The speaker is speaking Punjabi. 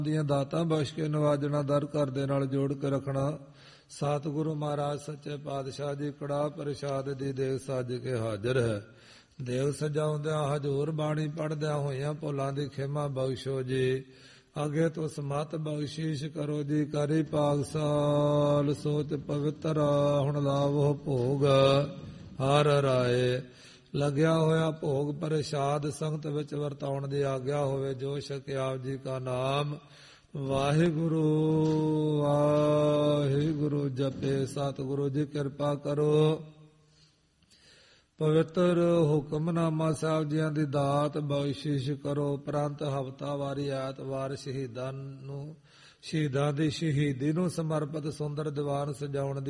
ਦੀਆਂ ਦਾਤਾਂ ਬਖਸ਼ ਕੇ ਨਵਾਜਣਾ, ਦਰ ਘਰ ਦੇ ਨਾਲ ਜੋੜ ਕੇ ਰੱਖਣਾ। ਸਤਿਗੁਰੂ ਮਹਾਰਾਜ ਸੱਚੇ ਪਾਤਸ਼ਾਹ ਜੀ ਕੜਾਹ ਪ੍ਰਸ਼ਾਦ ਦੀ ਦੇਗ ਸੱਜ ਕੇ ਹਾਜ਼ਰ ਹੈ। ਦੇਵ ਸਜਾਉਂਦਿਆਂ ਹਜ਼ੂਰ ਬਾਣੀ ਪੜ੍ਹਦਿਆਂ ਹੋਈਆਂ ਭੁੱਲਾਂ ਦੀ ਖਿਮਾ ਬਖਸ਼ੋ ਜੀ। ਅੱਗੇ ਤੋਂ ਸਮਤ ਬਖਸ਼ੀਸ਼ ਕਰੋ ਜੀ। ਕਰੀ ਪਾਗਸਾਲ ਸੋਚ ਪਵਿੱਤਰ, ਹੁਣ ਲਾਵੋ ਭੋਗ ਹਰ ਰਾਏ। ਲੱਗਿਆ ਹੋਇਆ ਭੋਗ ਪ੍ਰਸ਼ਾਦ ਸੰਗਤ ਵਿੱਚ ਵਰਤਾਉਣ ਦੀ ਆਗਿਆ ਹੋਵੇ। ਜੋ ਛਕੇ ਆਪ ਜੀ ਕਾ ਨਾਮ ਵਾਹਿਗੁਰੂ ਵਾਹਿਗੁਰੂ ਜਪੇ। ਸਤਿਗੁਰੂ ਜੀ ਕਿਰਪਾ ਕਰੋ। ਪਵਿੱਤਰ ਹੁਕਮਨਾਮਾ ਸਾਹਿਬ ਜੀਆਂ ਦੀ ਦਾਤ ਬਖਸ਼ਿਸ਼ ਕਰੋ। ਉਪਰੰਤ ਹਫ਼ਤਾਵਾਰੀ ਐਤਵਾਰ ਸ਼ਹੀਦਾਂ ਦੀ ਸ਼ਹੀਦੀ ਨੂੰ ਸਮਰਪਿਤ ਸੁੰਦਰ ਦੀਵਾਨ ਸਜਾਉਣ ਦੀ